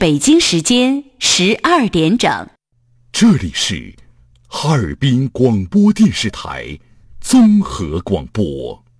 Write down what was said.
北京时间12点整。 这里是哈尔滨广播电视台综合广播。